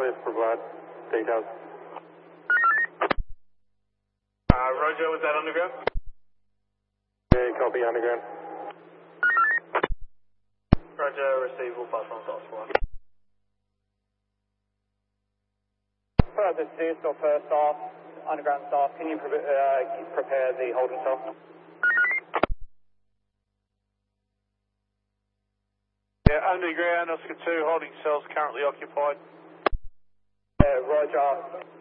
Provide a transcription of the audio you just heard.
please provide details. Roger, was that underground? Yeah, copy underground. Roger, receive all pass on source one. Further to or first staff, underground staff, can you prepare the holding cell? Yeah, underground, Oscar 2, holding cells currently occupied. Roger.